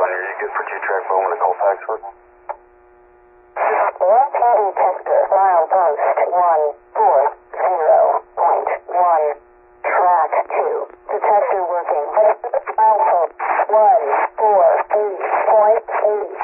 Are you good for G-Track Bowman to Colfax with? LTD tester, milepost 140.1, track 2, detector working, milepost 143.8.